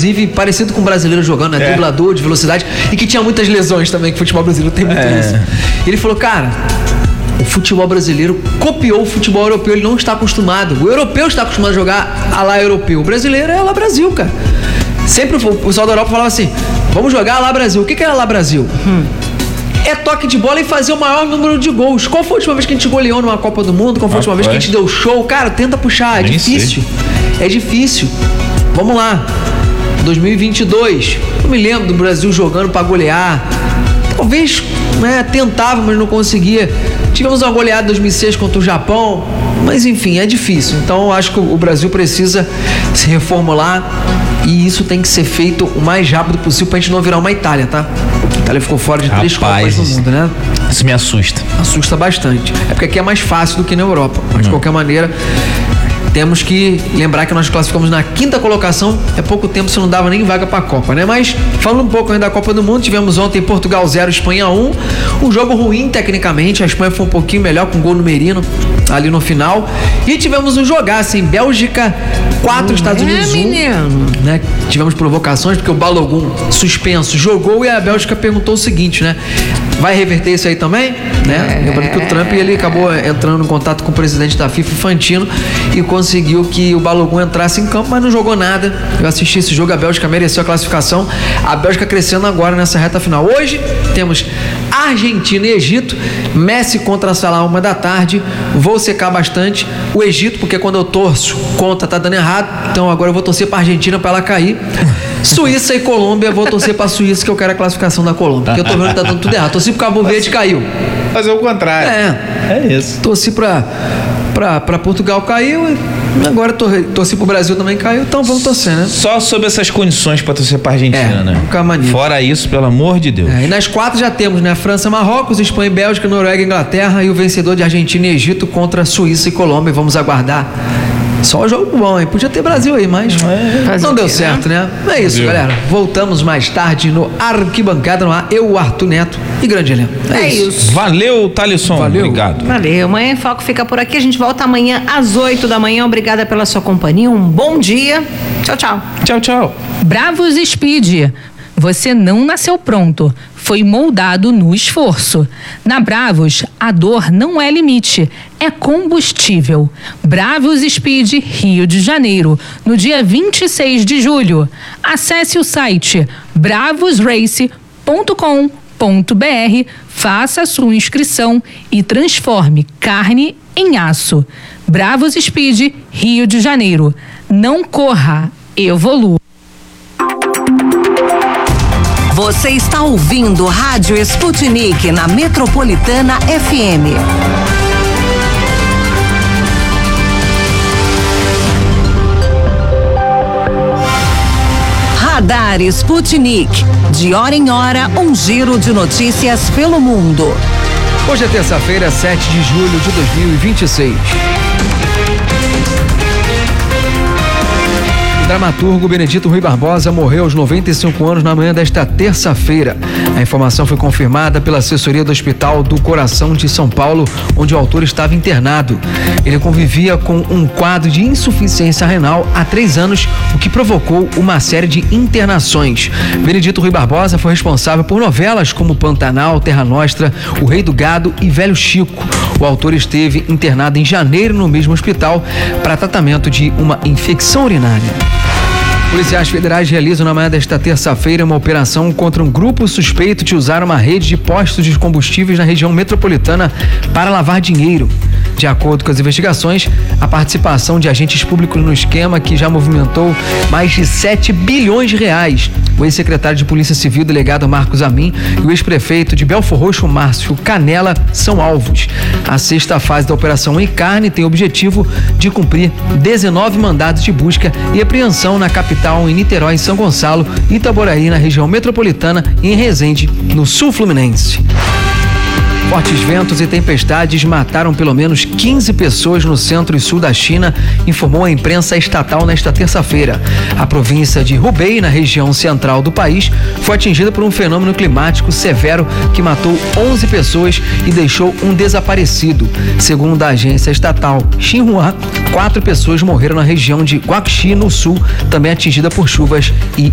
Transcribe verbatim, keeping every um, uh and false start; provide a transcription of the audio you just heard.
inclusive, parecido com o brasileiro jogando, né? É. Driblador, de velocidade, e que tinha muitas lesões também, que o futebol brasileiro tem muito É. isso. E ele falou, cara, o futebol brasileiro copiou o futebol europeu, ele não está acostumado. O europeu está acostumado a jogar a lá europeu. O brasileiro é a lá Brasil, cara. Sempre o pessoal da Europa falava assim, vamos jogar a lá Brasil. O que que é a lá Brasil? Hum. É toque de bola e fazer o maior número de gols. Qual foi a última vez que a gente goleou numa Copa do Mundo? Qual foi a última vez que a gente deu show? Cara, tenta puxar, é Nem difícil. sei. É difícil. Vamos lá. dois mil e vinte e dois. Eu me lembro do Brasil jogando pra golear. Talvez, né, tentava, mas não conseguia. Tivemos uma goleada em dois mil e seis contra o Japão. Mas enfim, é difícil. Então eu acho que o Brasil precisa se reformular e isso tem que ser feito o mais rápido possível pra gente não virar uma Itália, tá? A Itália ficou fora de três Copas no mundo, né? Isso me assusta. Assusta bastante. É porque aqui é mais fácil do que na Europa. Mas de qualquer maneira, temos que lembrar que nós classificamos na quinta colocação. É pouco tempo, se não dava nem vaga pra Copa, né? Mas falando um pouco ainda da Copa do Mundo, tivemos ontem Portugal zero, Espanha um. Um jogo ruim tecnicamente. A Espanha foi um pouquinho melhor com gol no Merino ali no final. E tivemos um jogaço em Bélgica quatro, Estados Unidos um. Né? Tivemos provocações porque o Balogun suspenso jogou e a Bélgica perguntou o seguinte, né? Vai reverter isso aí também? Né? É. Lembrando que o Trump ele acabou entrando em contato com o presidente da FIFA, Infantino, e conseguiu que o Balogun entrasse em campo, mas não jogou nada. Eu assisti esse jogo, a Bélgica mereceu a classificação. A Bélgica crescendo agora nessa reta final. Hoje temos Argentina e Egito. Messi contra a Salah, uma da tarde. Vou secar bastante o Egito, porque quando eu torço contra tá dando errado. Então agora eu vou torcer pra Argentina pra ela cair. Suíça e Colômbia, vou torcer pra Suíça, que eu quero a classificação da Colômbia. Porque eu tô vendo que tá dando tudo errado. Torci pro Cabo Verde, caiu. Fazer o contrário. É. É isso. Torci pra, pra, pra Portugal, caiu. E agora torci, torci pro Brasil, também caiu. Então vamos torcer, né? Só sob essas condições pra torcer pra Argentina, É, né? fica maneiro. Fora isso, pelo amor de Deus. É, e nas quatro já temos, né? França, Marrocos, Espanha e Bélgica, Noruega e Inglaterra. E o vencedor de Argentina e Egito contra Suíça e Colômbia. Vamos aguardar. Só o jogo bom, hein? Podia ter Brasil aí, mas é, não deu certo, né? É isso, Viu? galera. Voltamos mais tarde no Arquibancada no ar. Eu, o Arthur Neto e grande elenco. É, É isso. isso. Valeu, Thalisson. Valeu. Obrigado. Valeu. Manhã em Foco fica por aqui. A gente volta amanhã às oito da manhã. Obrigada pela sua companhia. Um bom dia. Tchau, tchau. Tchau, tchau. Bravos Speed. Você não nasceu pronto, foi moldado no esforço. Na Bravos, a dor não é limite, é combustível. Bravos Speed Rio de Janeiro, no dia vinte e seis de julho. Acesse o site bravos race ponto com ponto br, faça a sua inscrição e transforme carne em aço. Bravos Speed Rio de Janeiro. Não corra, evolua. Você está ouvindo Rádio Sputnik na Metropolitana F M. Radar Sputnik. De hora em hora, um giro de notícias pelo mundo. Hoje é terça-feira, sete de julho de dois mil e vinte e seis. O dramaturgo Benedito Rui Barbosa morreu aos noventa e cinco anos na manhã desta terça-feira. A informação foi confirmada pela assessoria do Hospital do Coração de São Paulo, onde o autor estava internado. Ele convivia com um quadro de insuficiência renal há três anos, o que provocou uma série de internações. Benedito Rui Barbosa foi responsável por novelas como Pantanal, Terra Nostra, O Rei do Gado e Velho Chico. O autor esteve internado em janeiro no mesmo hospital para tratamento de uma infecção urinária. Policiais federais realizam na manhã desta terça-feira uma operação contra um grupo suspeito de usar uma rede de postos de combustíveis na região metropolitana para lavar dinheiro. De acordo com as investigações, a participação de agentes públicos no esquema que já movimentou mais de sete bilhões de reais. O ex-secretário de Polícia Civil, delegado Marcos Amin, e o ex-prefeito de Belfor Roxo, Márcio Canela, são alvos. A sexta fase da Operação Encarne tem o objetivo de cumprir dezenove mandados de busca e apreensão na capital, em Niterói, em São Gonçalo, Itaboraí, na região metropolitana e em Resende, no sul fluminense. Fortes ventos e tempestades mataram pelo menos quinze pessoas no centro e sul da China, informou a imprensa estatal nesta terça-feira. A província de Hubei, na região central do país, foi atingida por um fenômeno climático severo que matou onze pessoas e deixou um desaparecido. Segundo a agência estatal Xinhua, quatro pessoas morreram na região de Guangxi, no sul, também atingida por chuvas e